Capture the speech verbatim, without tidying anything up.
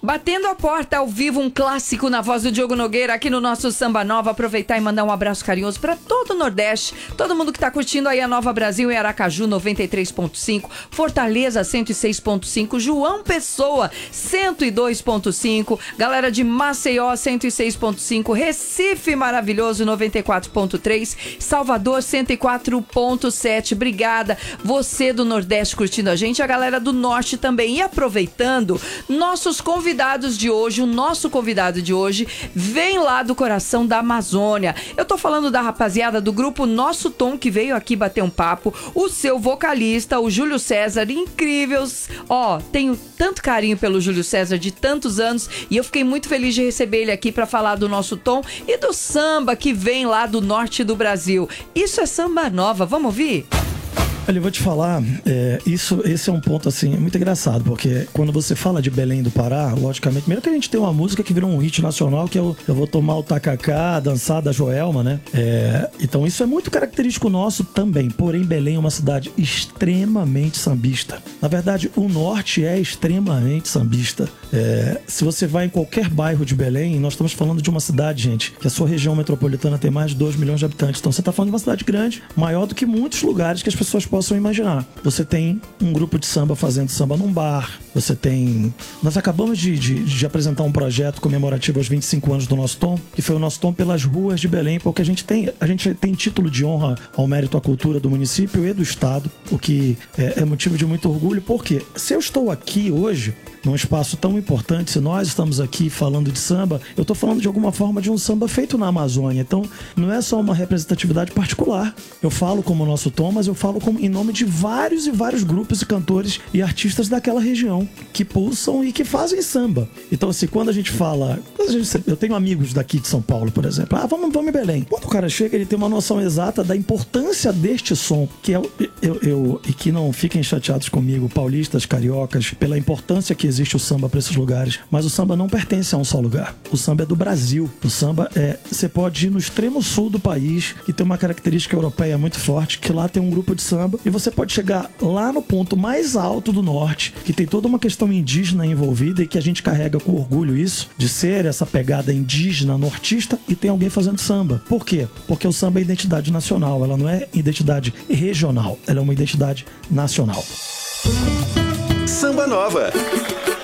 Batendo a porta ao vivo, um clássico na voz do Diogo Nogueira aqui no nosso Samba Nova. Aproveitar e mandar um abraço carinhoso para todo o Nordeste, todo mundo que tá curtindo aí a Nova Brasil em Aracaju noventa e três ponto cinco, Fortaleza cento e seis ponto cinco, João Pessoa cento e dois ponto cinco, galera de Maceió cento e seis ponto cinco, Recife maravilhoso noventa e quatro ponto três, Salvador cento e quatro ponto sete. Obrigada, você do Nordeste curtindo a gente, a galera do Norte também. E aproveitando, nossos convidados de hoje, o nosso convidado de hoje vem lá do coração da Amazônia. Eu tô falando da rapaziada do grupo Nosso Tom, que veio aqui bater um papo, o seu vocalista, o Júlio César, incríveis. Ó, tenho tanto carinho pelo Júlio César de tantos anos e eu fiquei muito feliz de receber ele aqui para falar do Nosso Tom e do samba que vem lá do norte do Brasil. Isso é Samba Nova, vamos ouvir? Olha, eu vou te falar, é, isso, esse é um ponto assim, muito engraçado, porque quando você fala de Belém do Pará, logicamente, primeiro que a gente tem uma música que virou um hit nacional, que é o Eu Vou Tomar o Tacacá, dançar da Joelma, né? É, então isso é muito característico nosso também, porém Belém é uma cidade extremamente sambista. Na verdade, o norte é extremamente sambista. É, se você vai em qualquer bairro de Belém, nós estamos falando de uma cidade, gente, que a sua região metropolitana tem mais de dois milhões de habitantes. Então você está falando de uma cidade grande, maior do que muitos lugares que as pessoas possam imaginar. Você tem um grupo de samba fazendo samba num bar, você tem... Nós acabamos de, de, de apresentar um projeto comemorativo aos vinte e cinco anos do Nosso Tom, que foi o Nosso Tom pelas ruas de Belém, porque a gente tem, a gente tem título de honra ao mérito à cultura do município e do estado, o que é, é motivo de muito orgulho, porque se eu estou aqui hoje, num espaço tão importante, se nós estamos aqui falando de samba, eu estou falando de alguma forma de um samba feito na Amazônia. Então, não é só uma representatividade particular. Eu falo como o Nosso Tom, mas eu falo como, em nome de vários e vários grupos e cantores e artistas daquela região que pulsam e que fazem samba. Então, assim, quando a gente fala... Eu tenho amigos daqui de São Paulo, por exemplo. Ah, vamos, vamos em Belém. Quando o cara chega, ele tem uma noção exata da importância deste som, que é... Eu, eu, e que não fiquem chateados comigo, paulistas, cariocas, pela importância que existe o samba para esses lugares, mas o samba não pertence a um só lugar. O samba é do Brasil. O samba é... Você pode ir no extremo sul do país, que tem uma característica europeia muito forte, que lá tem um grupo de samba, e você pode chegar lá no ponto mais alto do norte, que tem toda uma questão indígena envolvida e que a gente carrega com orgulho isso, de ser essa pegada indígena, nortista, e tem alguém fazendo samba. Por quê? Porque o samba é identidade nacional, ela não é identidade regional, ela é uma identidade nacional. Samba Nova.